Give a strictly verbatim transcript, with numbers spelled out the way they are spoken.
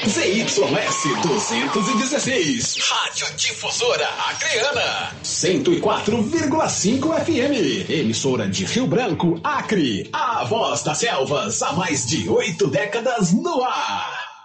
Z Y S duzentos e dezesseis, Rádio Difusora Acreana, cento e quatro vírgula cinco F M, emissora de Rio Branco, Acre, a voz das selvas, há mais de oito décadas no ar.